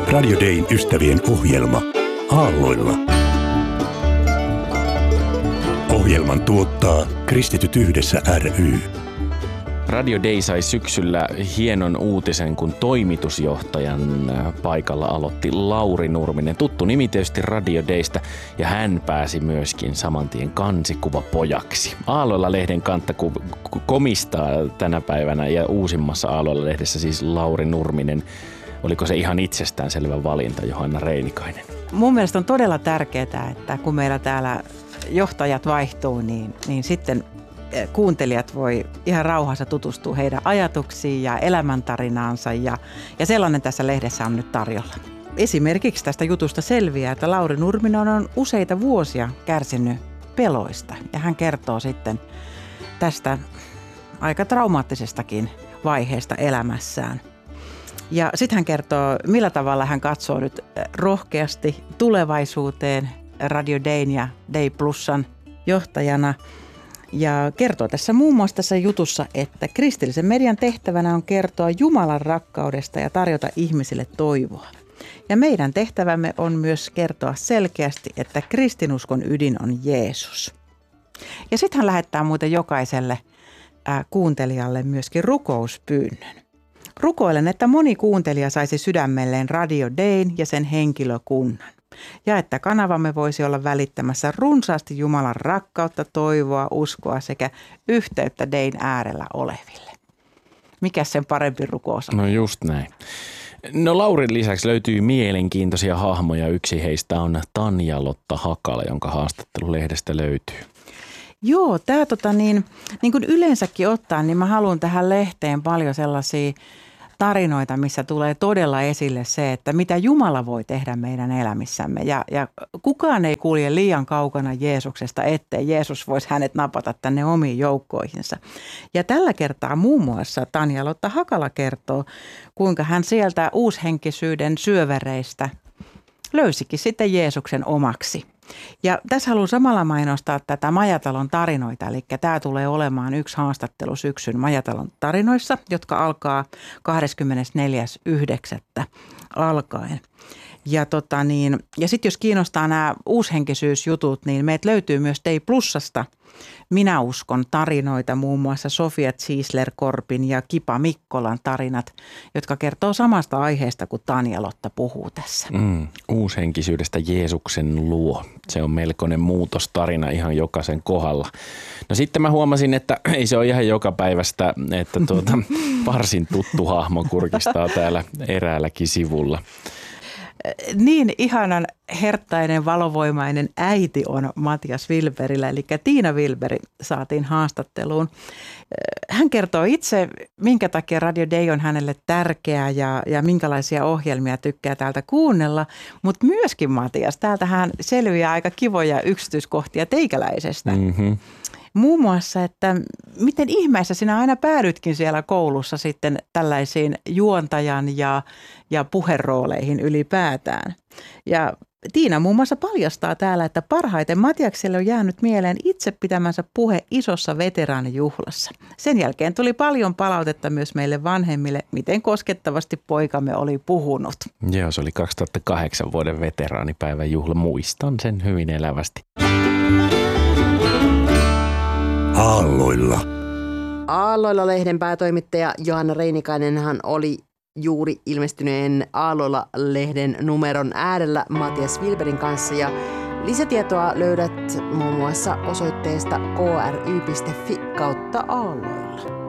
Radio Dayn ystävien ohjelma Aalloilla. Ohjelman tuottaa Kristityt yhdessä ry. Radio Day sai syksyllä hienon uutisen, kun toimitusjohtajan paikalla aloitti Lauri Nurminen. Tuttu nimi tietysti Radio Daystä, ja hän pääsi myöskin samantien kansikuvapojaksi. Aalloilla-lehden kantta komistaa tänä päivänä, ja uusimmassa Aalloilla-lehdessä siis Lauri Nurminen. Oliko se ihan itsestäänselvä valinta, Johanna Reinikainen? Mun mielestä on todella tärkeää, että kun meillä täällä johtajat vaihtuu, niin sitten kuuntelijat voi ihan rauhassa tutustua heidän ajatuksiin ja elämäntarinaansa ja sellainen tässä lehdessä on nyt tarjolla. Esimerkiksi tästä jutusta selviää, että Lauri Nurminen on useita vuosia kärsinyt peloista ja hän kertoo sitten tästä aika traumaattisestakin vaiheesta elämässään. Ja sitten hän kertoo, millä tavalla hän katsoo nyt rohkeasti tulevaisuuteen Radio Dayn ja Day Plusan johtajana. Ja kertoo tässä muun muassa tässä jutussa, että kristillisen median tehtävänä on kertoa Jumalan rakkaudesta ja tarjota ihmisille toivoa. Ja meidän tehtävämme on myös kertoa selkeästi, että kristinuskon ydin on Jeesus. Ja sitten hän lähettää muuten jokaiselle kuuntelijalle myöskin rukouspyynnön. Rukoilen, että moni kuuntelija saisi sydämelleen Radio Dayn ja sen henkilökunnan. Ja että kanavamme voisi olla välittämässä runsaasti Jumalan rakkautta, toivoa, uskoa sekä yhteyttä Dayn äärellä oleville. Mikäs sen parempi rukous on? No just näin. No Laurin lisäksi löytyy mielenkiintoisia hahmoja. Yksi heistä on Tanja-Lotta Hakala, jonka haastattelu lehdestä löytyy. Joo, tämä niin kuin yleensäkin ottaa, niin mä haluan tähän lehteen paljon sellaisia tarinoita, missä tulee todella esille se, että mitä Jumala voi tehdä meidän elämissämme. Ja kukaan ei kulje liian kaukana Jeesuksesta, ettei Jeesus voisi hänet napata tänne omiin joukkoihinsa. Ja tällä kertaa muun muassa Tanja-Lotta Hakala kertoo, kuinka hän sieltä uushenkisyyden syövereistä löysikin sitten Jeesuksen omaksi. Ja tässä haluan samalla mainostaa tätä Majatalon tarinoita, eli tämä tulee olemaan yksi haastattelu syksyn Majatalon tarinoissa, jotka alkaa 24.9. alkaen. Ja sitten jos kiinnostaa nämä uushenkisyysjutut, niin meitä löytyy myös Day Plusasta Minä uskon tarinoita, muun muassa Sofia Ziesler-Korpin ja Kipa Mikkolan tarinat, jotka kertoo samasta aiheesta kuin Tanja-Lotta puhuu tässä. Uushenkisyydestä Jeesuksen luo. Se on melkoinen muutostarina ihan jokaisen kohdalla. No sitten mä huomasin, että ei se ole ihan joka päivästä, että varsin tuttu hahmo kurkistaa täällä eräälläkin sivulla. Niin ihanan herttainen, valovoimainen äiti on Matias Wilberillä, eli Tiina Wilberi saatiin haastatteluun. Hän kertoo itse, minkä takia Radio Day on hänelle tärkeä ja minkälaisia ohjelmia tykkää täältä kuunnella, mutta myöskin Matias, täältähän selviää aika kivoja yksityiskohtia teikäläisestä. Mm-hmm. Muun muassa, että miten ihmeessä sinä aina päädytkin siellä koulussa sitten tällaisiin juontajan ja puherooleihin ylipäätään. Ja Tiina muun muassa paljastaa täällä, että parhaiten Matiakselle on jäänyt mieleen itse pitämänsä puhe isossa veteraanijuhlassa. Sen jälkeen tuli paljon palautetta myös meille vanhemmille, miten koskettavasti poikamme oli puhunut. Joo, se oli 2008 vuoden veteraanipäivän juhla. Muistan sen hyvin elävästi. Aalloilla. Aalloilla-lehden päätoimittaja Johanna Reinikainenhan oli juuri ilmestyneen Aalloilla-lehden numeron äärellä Matias Wilberin kanssa ja lisätietoa löydät muun muassa osoitteesta kry.fi/aalloilla.